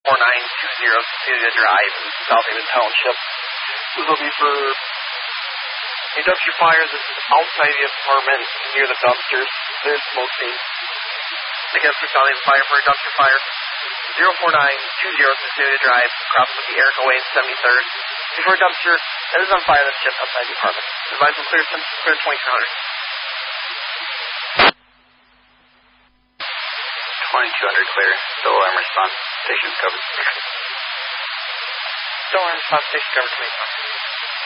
Cecilia Drive in South Haven Township. This will be for a dumpster fire that's outside the apartment near the dumpsters. There's smoke scene. Again, for South Haven Fire for a dumpster fire. 04920 Cecilia Drive, across with the Erica Way and 73rd. Before a dumpster that is on fire that's just outside the apartment. Advise from clear 2200. 2200 clear. Still alarm response. Station's covered. Still alarm response. Station covered 2200.